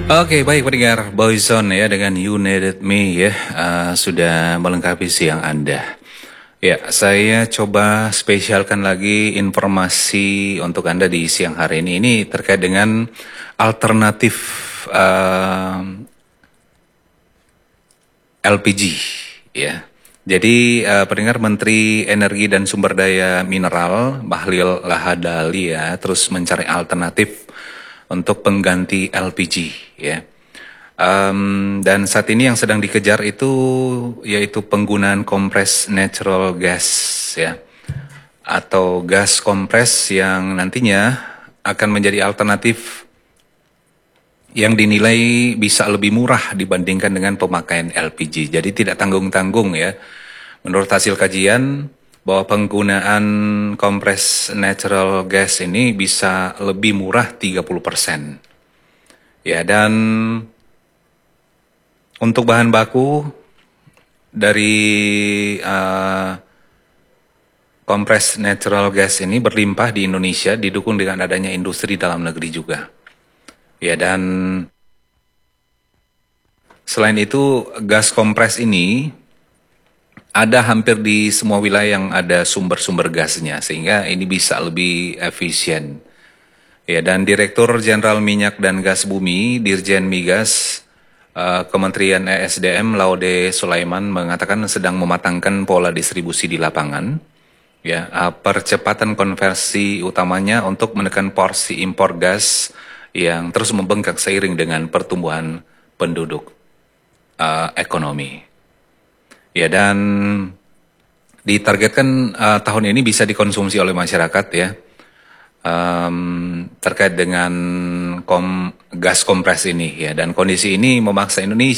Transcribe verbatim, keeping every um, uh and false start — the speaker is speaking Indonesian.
Oke, baik pendengar Boyzone ya dengan You Needed Me ya uh, sudah melengkapi siang Anda. Ya, saya coba spesialkan lagi informasi untuk Anda di siang hari ini. Ini terkait dengan alternatif uh, L P G ya. Jadi uh, pendengar Menteri Energi dan Sumber Daya Mineral Bahlil Lahadalia terus mencari alternatif untuk pengganti L P G ya. Um, dan saat ini yang sedang dikejar itu yaitu penggunaan kompres natural gas ya, atau gas kompres yang nantinya akan menjadi alternatif yang dinilai bisa lebih murah dibandingkan dengan pemakaian L P G. Jadi tidak tanggung-tanggung ya. Menurut hasil kajian bahwa penggunaan kompres natural gas ini bisa lebih murah tiga puluh persen. Ya, dan untuk bahan baku dari uh, kompres natural gas ini berlimpah di Indonesia, didukung dengan adanya industri dalam negeri juga. Ya, dan selain itu gas kompres ini ada hampir di semua wilayah yang ada sumber-sumber gasnya, sehingga ini bisa lebih efisien. Ya, dan Direktur Jenderal Minyak dan Gas Bumi, Dirjen Migas, uh, Kementerian E S D M Laude Sulaiman mengatakan sedang mematangkan pola distribusi di lapangan. Ya, uh, percepatan konversi utamanya untuk menekan porsi impor gas yang terus membengkak seiring dengan pertumbuhan penduduk uh, ekonomi. Ya, dan ditargetkan uh, tahun ini bisa dikonsumsi oleh masyarakat ya, um, terkait dengan kom gas kompres ini ya, dan kondisi ini memaksa Indonesia